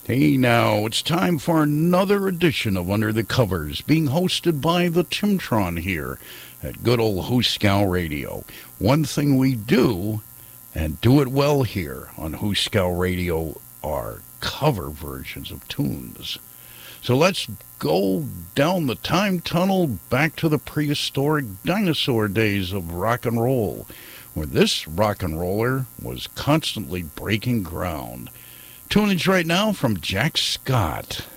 Hey now, it's time for another edition of Under the Covers, being hosted by the Timtron here at good old Hooskow Radio. One thing we do, and do it well here on Hooskow Radio, are cover versions of tunes. So let's go down the time tunnel back to the prehistoric dinosaur days of rock and roll, where this rock and roller was constantly breaking ground. Tunage right now from Jack Scott.